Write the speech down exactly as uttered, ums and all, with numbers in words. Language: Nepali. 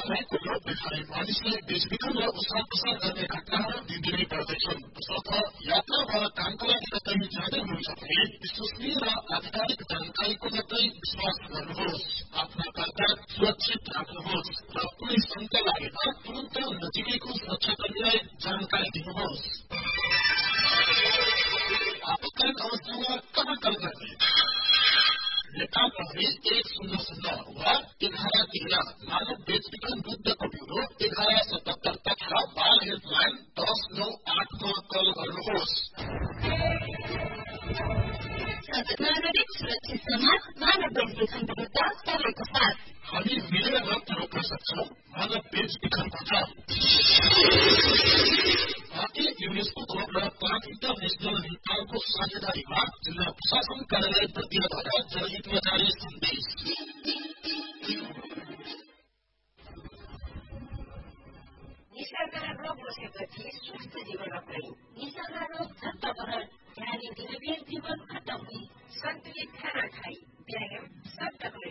समयको लोभ देखाए मानिसलाई बेचबिखन र उसार पसार गर्ने घटनाहरू दिनदिनै बढ्दैछन्। तसर्थ यात्रा वा कामका लागि कतै जाँदै हुनुहुन्छ भने विश्वसनीय र आधिकारिक जानकारीको मात्रै विश्वास गर्नुहोस्। आफ्ना कागजात सुरक्षित राख्नुहोस् र कुनै शंका लागेमा तुरन्त नजिकैको सुरक्षाकर्मीलाई जानकारी दिनुहोस्। आपतकालीन अवस्थामा कहाँ कल गर्ने? नेपाल प्रहरी एक शून्य शून्य वा एघार तेह्र मानव बेचबिखन विरुद्धको ब्युरो एघार सतहत्तर तथा बाल हेल्पलाइन दस नौ आठमा कल गर्नुहोस्। नागरिक सुरक्षित समाज मानव बेचबिखन विरुद्ध सबैको साथ। हामी मिलेर रक्त रोक्न सक्छौं मानव बेचबिखनको जाल। भारतीय युनेस्को र पाक इन्टरनेशनल नेपालको साझेदारीमा जिल्ला प्रशासन कार्यालय बर्दियाद्वारा जनहितमा जारी सन्देश। निसर्ग रोग बसेपछि स्वस्थ जीवन अपनाई निसर्ग रोग झट्टभरण ध्यान दिनबिर जीवन खत्तम हुई सन्तुलित खाना खाई व्यायाम सट्ट गरी